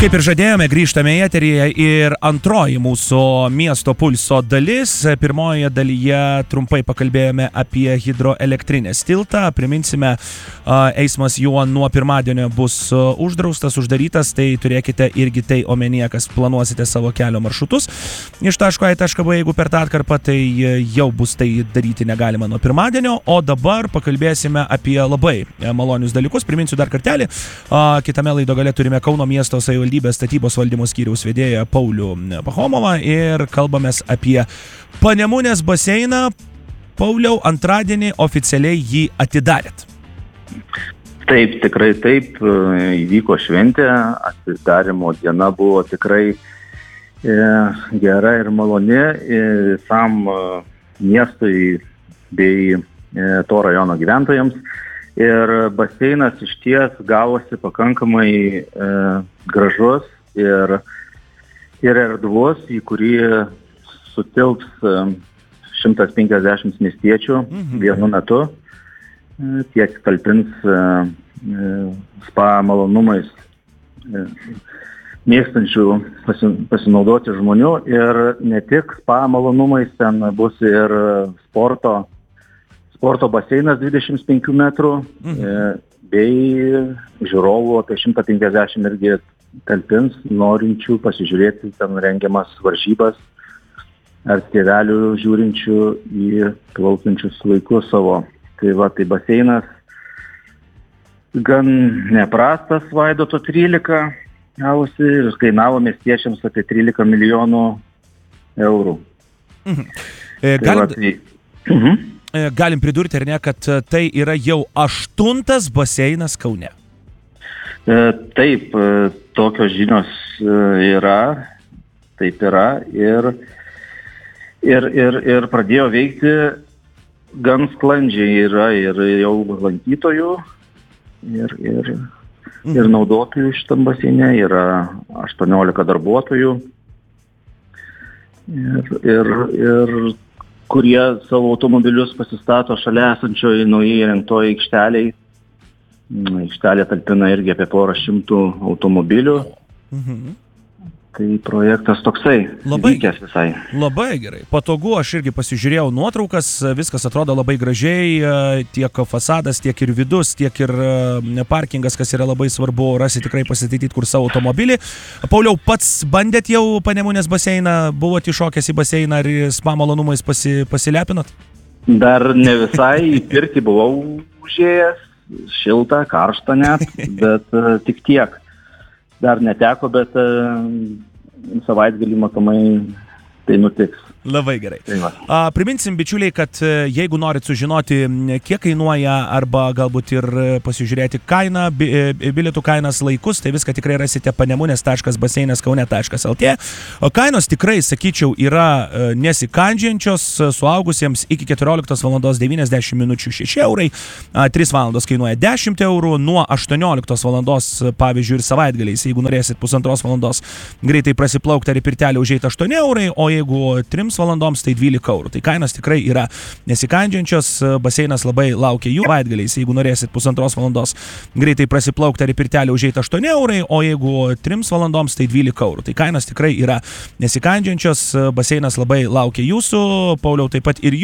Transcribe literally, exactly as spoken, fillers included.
Kaip ir žadėjome, grįžtame į eterį ir antroji mūsų miesto pulso dalis. Pirmojoje dalyje trumpai pakalbėjome apie hidroelektrinės tiltą. Priminsime, eismas juo nuo pirmadienio bus uždraustas, uždarytas, tai turėkite irgi tai omenyje, kas planuosite savo kelio maršrutus. Iš taško A į tašką B, jeigu per tą atkarpą, tai jau bus tai daryti negalima nuo pirmadienio. O dabar pakalbėsime apie labai malonius dalykus. Priminsiu dar kartelį, kitame laido gale turime Kauno miesto savivaldybės statybos valdymo skyriaus vedėją Paulių Pachomovą ir kalbamės apie Panemunės baseiną. Pauliau, antradienį oficialiai jį atidarėt. Taip, tikrai taip, įvyko šventė, atidarimo diena buvo tikrai e, gera ir maloni visam miestui bei e, to rajono gyventojams. Ir baseinas iš ties gavosi pakankamai e, gražus ir, ir erdvus, į kurį sutilps e, šimtas penkiasdešimt miestiečių mhm. vienu metu. E, tiek talpins e, e, spa malonumais e, mėgstančių pasi, pasinaudoti žmonių. Ir ne tik spa malonumais, ten bus ir sporto Sporto baseinas dvidešimt penkių metrų, mhm. bei žiūrovų apie šimtą penkiasdešimt irgi talpins, norinčių pasižiūrėti ten rengiamas varžybas ar tėvelių žiūrinčių į plaukiančius vaikus savo. Tai va, tai baseinas gan neprastas, Vaidoto trylika gavosi ir kainavo miestiečiams apie trylika milijonų eurų. Mhm. E, tai galim... va, tai... mhm. Galim pridurti, ar ne, kad tai yra jau aštuntas baseinas Kaune. E, taip, tokios žinios yra, taip yra ir, ir, ir, ir pradėjo veikti gan sklandžiai, yra ir jau lankytojų ir, ir, mm. ir naudotojų šitam baseine, yra aštuoniolika darbuotojų ir, ir, ir kurie savo automobilius pasistato šalia esančioje naujai įrengtoje aikšteliai. Aikštelė talpina irgi apie porą šimtų automobilių. Mhm. Tai projektas toksai, labai, vykęs visai. Labai gerai. Patogu, aš irgi pasižiūrėjau nuotraukas, viskas atrodo labai gražiai, tiek fasadas, tiek ir vidus, tiek ir parkingas, kas yra labai svarbu, rasi tikrai pasistatyti kur savo automobilį. Pauliau, pats bandėt jau Panemunės baseiną, buvot iššokęs į baseiną ar spa malonumais pasi, pasilepinot? Dar ne visai, į pirtį buvau užėjęs, šilta, karšta net, bet uh, tik tiek. Dar neteko, bet uh, savaitgalį matomai tai nutiks. Labai gerai. A, priminsim, bičiuliai, kad jeigu norit sužinoti, kiek kainuoja arba galbūt ir pasižiūrėti kainą, bilietų kainas, laikus, tai viską tikrai rasite panemunės taškas baseinas kaune taškas el tė. Kainos tikrai, sakyčiau, yra nesikandžiančios, suaugusiems iki keturioliktos valandos devyniasdešimt minučių šeši eurai, trys valandos kainuoja dešimt eurų, nuo aštuonioliktos valandos, pavyzdžiui, ir savaitgaliais, jeigu norėsit pusantros valandos greitai prasiplaukti ar į pirtelį užeiti aštuoni eurai, o jeigu trims valandoms tai dvylika eurų. Tai kainos tikrai yra nesikandžiančios, baseinas labai laukia jų savaitgaliais, jeigu norėsit pusantros valandos greitai prasiplaukti ar į pirtelį užeiti aštuoni eurai, o jeigu trims valandoms tai dvylika eurų. Tai kainos tikrai yra nesikandžiančios, baseinas labai laukia jūsų, Pauliau, taip pat ir jūsų.